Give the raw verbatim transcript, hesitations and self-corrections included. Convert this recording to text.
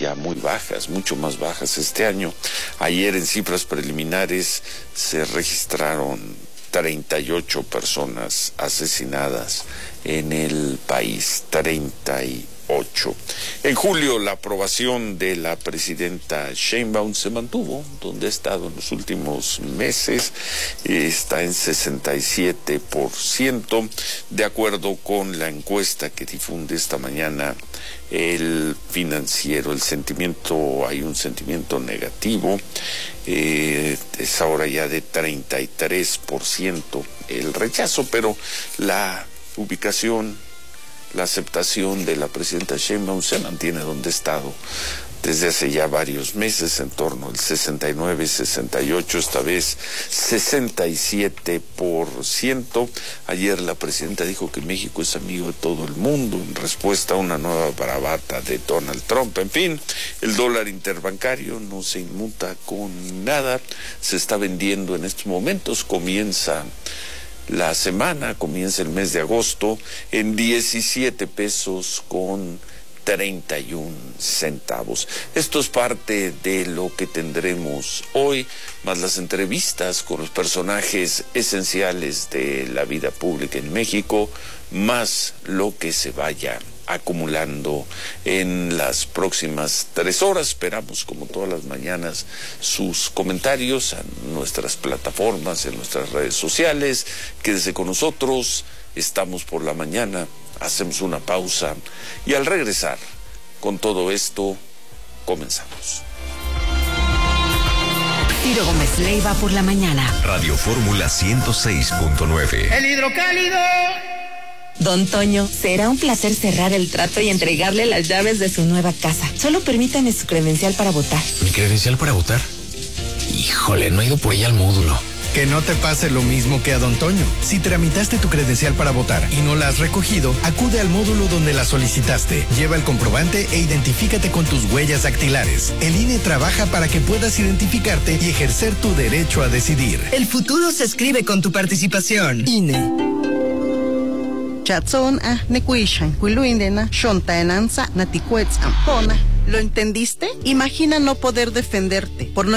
ya muy bajas, mucho más bajas este año. Ayer en cifras preliminares se registraron treinta y ocho personas asesinadas en el país, treinta y ocho. En julio la aprobación de la presidenta Sheinbaum se mantuvo donde ha estado en los últimos meses, está en sesenta y siete por ciento, de acuerdo con la encuesta que difunde esta mañana el Financiero. El sentimiento, hay un sentimiento negativo, eh, es ahora ya de treinta y tres por ciento el rechazo, pero la ubicación, la aceptación de la presidenta Sheinbaum se mantiene donde ha estado desde hace ya varios meses, en torno al sesenta y nueve, sesenta y ocho, esta vez sesenta y siete por ciento. Ayer la presidenta dijo que México es amigo de todo el mundo en respuesta a una nueva bravata de Donald Trump. En fin, el dólar interbancario no se inmuta con nada, se está vendiendo en estos momentos, comienza la semana, comienza el mes de agosto, en diecisiete pesos con treinta y un centavos. Esto es parte de lo que tendremos hoy, más las entrevistas con los personajes esenciales de la vida pública en México, más lo que se vaya acumulando en las próximas tres horas. Esperamos, como todas las mañanas, sus comentarios en nuestras plataformas, en nuestras redes sociales. Quédese con nosotros, estamos por la mañana, hacemos una pausa y al regresar con todo esto, comenzamos. Ciro Gómez Leiva por la mañana. Radio Fórmula ciento seis punto nueve. El hidrocálido. Don Toño, será un placer cerrar el trato y entregarle las llaves de su nueva casa. Solo permítame su credencial para votar. ¿Mi credencial para votar? Híjole, no he ido por ella al módulo. Que no te pase lo mismo que a Don Toño. Si tramitaste tu credencial para votar y no la has recogido, acude al módulo donde la solicitaste. Lleva el comprobante e identifícate con tus huellas dactilares. El I N E trabaja para que puedas identificarte y ejercer tu derecho a decidir. El futuro se escribe con tu participación. I N E. Chatson ah nekuishan huiluindena shontaenanza natikuetz ampona. ¿Lo entendiste? Imagina no poder defenderte por no